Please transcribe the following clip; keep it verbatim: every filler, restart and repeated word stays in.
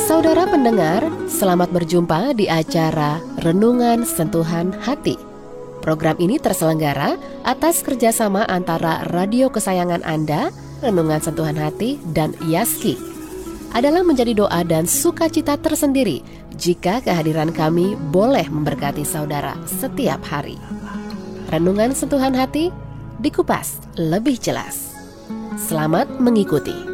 Saudara pendengar, selamat berjumpa di acara Renungan Sentuhan Hati. Program ini terselenggara atas kerjasama antara radio kesayangan Anda, Renungan Sentuhan Hati, dan Yaski. Adalah menjadi doa dan sukacita tersendiri jika kehadiran kami boleh memberkati saudara setiap hari. Renungan Sentuhan Hati, dikupas lebih jelas. Selamat mengikuti.